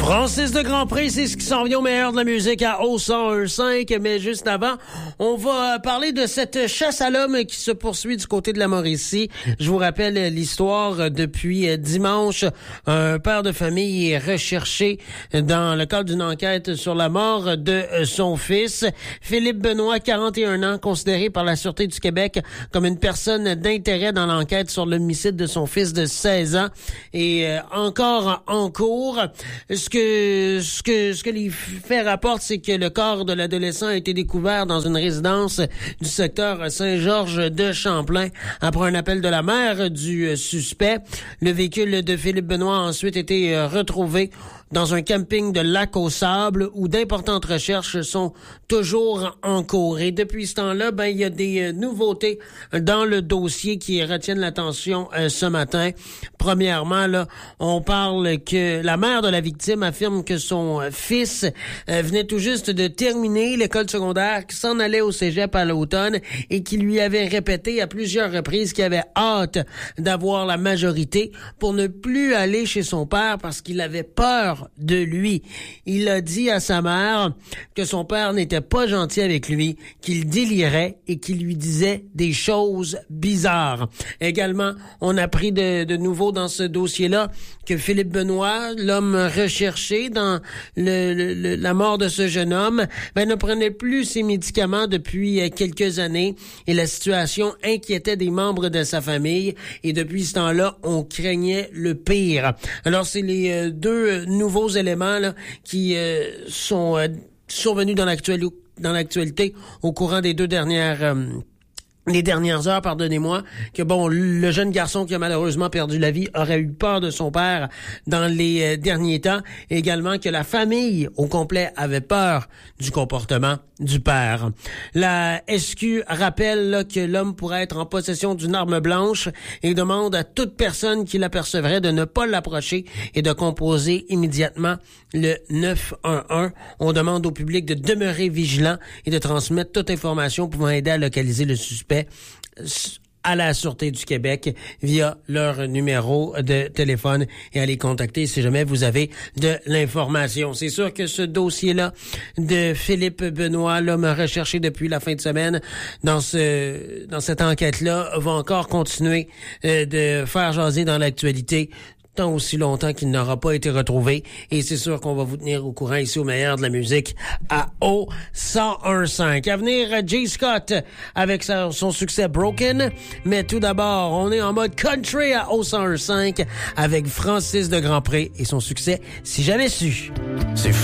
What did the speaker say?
Francis de Grandpré, c'est ce qui s'en vient au meilleur de la musique à O101.5. Mais juste avant, on va parler de cette chasse à l'homme qui se poursuit du côté de la Mauricie. Je vous rappelle l'histoire depuis dimanche. Un père de famille est recherché dans le cadre d'une enquête sur la mort de son fils. Philippe Benoît, 41 ans, considéré par la Sûreté du Québec comme une personne d'intérêt dans l'enquête sur l'homicide de son fils de 16 ans, est encore en cours. Ce que les faits rapportent, c'est que le corps de l'adolescent a été découvert dans une résidence du secteur Saint-Georges de Champlain après un appel de la mère du suspect. Le véhicule de Philippe Benoît a ensuite été retrouvé dans un camping de Lac-aux-Sables où d'importantes recherches sont toujours en cours. Et depuis ce temps-là, il y a des nouveautés dans le dossier qui retiennent l'attention ce matin. Premièrement, là, on parle que la mère de la victime affirme que son fils venait tout juste de terminer l'école secondaire, qui s'en allait au cégep à l'automne et qui lui avait répété à plusieurs reprises qu'il avait hâte d'avoir la majorité pour ne plus aller chez son père parce qu'il avait peur de lui. Il a dit à sa mère que son père n'était pas gentil avec lui, qu'il délirait et qu'il lui disait des choses bizarres. Également, on a appris de nouveau dans ce dossier-là que Philippe Benoît, l'homme recherché dans la mort de ce jeune homme, ne prenait plus ses médicaments depuis quelques années et la situation inquiétait des membres de sa famille et depuis ce temps-là, on craignait le pire. Alors, c'est les deux nouveaux éléments là, qui sont survenus dans l'actualité au courant des les dernières heures, pardonnez-moi, que le jeune garçon qui a malheureusement perdu la vie aurait eu peur de son père dans les derniers temps, et également que la famille au complet avait peur du comportement du père. La SQ rappelle là, que l'homme pourrait être en possession d'une arme blanche et demande à toute personne qui l'apercevrait de ne pas l'approcher et de composer immédiatement le 911. On demande au public de demeurer vigilant et de transmettre toute information pouvant aider à localiser le suspect à la Sûreté du Québec via leur numéro de téléphone et à les contacter si jamais vous avez de l'information. C'est sûr que ce dossier-là de Philippe Benoît, l'homme recherché depuis la fin de semaine dans cette enquête-là, va encore continuer de faire jaser dans l'actualité tant aussi longtemps qu'il n'aura pas été retrouvé. Et c'est sûr qu'on va vous tenir au courant ici au meilleur de la musique à O101.5. À venir, J. Scott avec son succès Broken. Mais tout d'abord, on est en mode country à O101.5 avec Francis de Grandpré et son succès Si J'avais Su. C'est